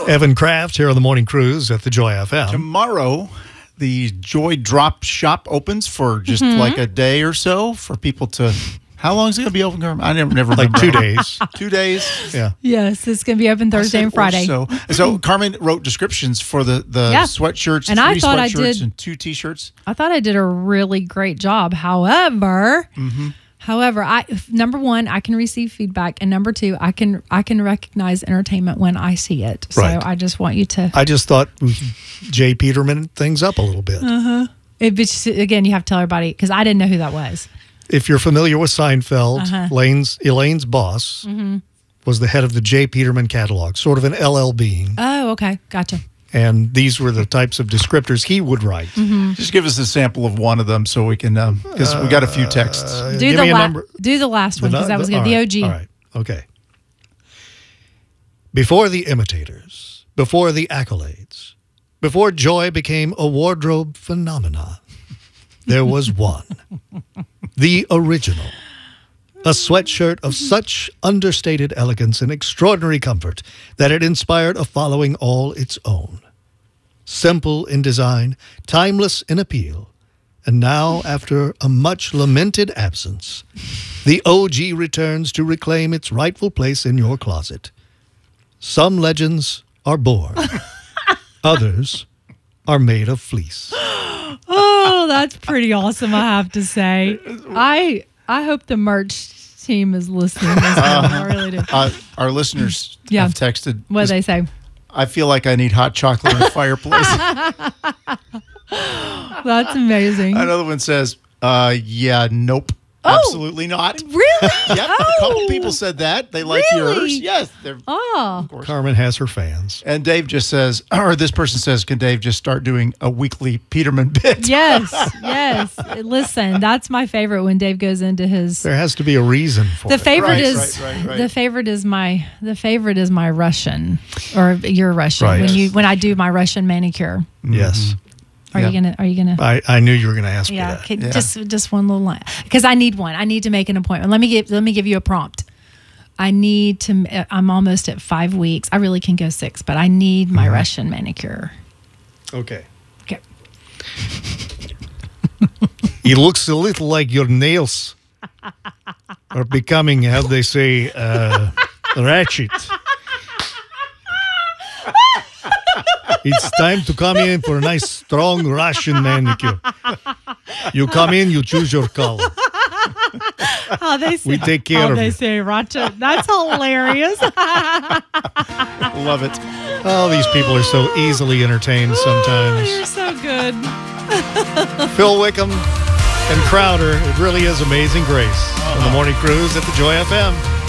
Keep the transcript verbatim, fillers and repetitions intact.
Evan Kraft here on the Morning Cruise at the Joy F M. Tomorrow, the Joy Drop Shop opens for just mm-hmm. like a day or so for people to... How long is it going to be open, Carmen? I never, never like remember. two days. Two days? Yeah. Yes, it's going to be open Thursday and Friday. So, so Carmen wrote descriptions for the, the yeah. sweatshirts, and three I thought sweatshirts I did, and two T-shirts. I thought I did a really great job. However... Mm-hmm. However, I number one, I can receive feedback, and number two, I can I can recognize entertainment when I see it. So right. I just want you to. I just thought we could Jay Peterman things up a little bit. Uh huh. It, again, you have to tell everybody because I didn't know who that was. If you're familiar with Seinfeld, uh-huh. Elaine's Elaine's boss mm-hmm. was the head of the Jay Peterman catalog, sort of an L L Bean. Oh, okay, gotcha. And these were the types of descriptors he would write. Mm-hmm. Just give us a sample of one of them so we can, because um, uh, we got a few texts. Uh, do, the la- do the last one, because that was good. The O G. All right, okay. Before the imitators, before the accolades, before Joy became a wardrobe phenomena, there was one. The original. A sweatshirt of such understated elegance and extraordinary comfort that it inspired a following all its own. Simple in design, timeless in appeal, and now, after a much lamented absence, the O G returns to reclaim its rightful place in your closet. Some legends are born. Others are made of fleece. Oh, that's pretty awesome, I have to say. I I hope the merch team is listening. Uh, I really do. Uh, our listeners yeah. have texted. What do they say? I feel like I need hot chocolate in a fireplace. That's amazing. Another one says, uh, yeah, nope. Oh, absolutely not. Really? Yep. Oh, a couple people said that. They like really? yours. Yes. They're, oh. Of course. Carmen has her fans. And Dave just says, or this person says, can Dave just start doing a weekly Peterman bit? Yes. Yes. Listen, that's my favorite when Dave goes into his. There has to be a reason for the it. favorite right, is right, right, right. the favorite is my the favorite is my Russian or your Russian right. when you when I do my Russian manicure. Yes. Mm-hmm. Are yep. you gonna? Are you gonna? I, I knew you were gonna ask yeah, me that. okay, Yeah. Just just one little line because I need one. I need to make an appointment. Let me give let me give you a prompt. I need to. I'm almost at five weeks. I really can go six, but I need my mm-hmm. Russian manicure. Okay. Okay. It looks a little like your nails are becoming, how they say, uh, ratchet. It's time to come in for a nice, strong Russian manicure. You come in, you choose your color. How they say, we take care how of they you. say Russia. That's hilarious. Love it. Oh, these people are so easily entertained sometimes. You're so good. Phil Wickham and Crowder. It really is Amazing Grace on the Morning Cruise at the Joy F M.